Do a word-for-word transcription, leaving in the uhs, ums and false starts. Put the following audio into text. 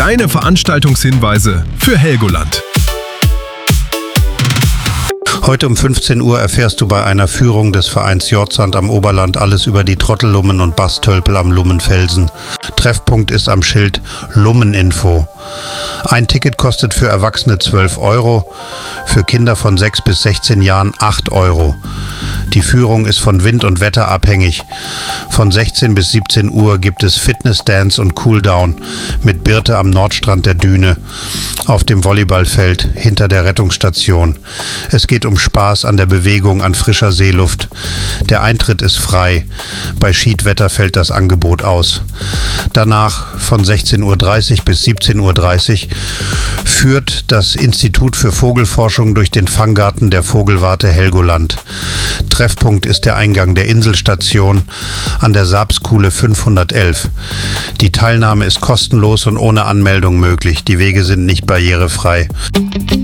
Deine Veranstaltungshinweise für Helgoland. Heute um fünfzehn Uhr erfährst du bei einer Führung des Vereins Jordsand am Oberland alles über die Trottellummen und Bastölpel am Lummenfelsen. Treffpunkt ist am Schild Lummeninfo. Ein Ticket kostet für Erwachsene zwölf Euro, für Kinder von sechs bis sechzehn Jahren acht Euro. Die Führung ist von Wind und Wetter abhängig. Von sechzehn bis siebzehn Uhr gibt es Fitness, Dance und Cooldown mit Birte am Nordstrand der Düne, auf dem Volleyballfeld hinter der Rettungsstation. Es geht um Spaß an der Bewegung, an frischer Seeluft. Der Eintritt ist frei. Bei Schiedwetter fällt das Angebot aus. Danach von sechzehn Uhr dreißig bis siebzehn Uhr dreißig führt das Institut für Vogelforschung durch den Fanggarten der Vogelwarte Helgoland. Treffpunkt ist der Eingang der Inselstation an der Saabskuhle fünfhundertelf. Die Teilnahme ist kostenlos und ohne Anmeldung möglich. Die Wege sind nicht barrierefrei.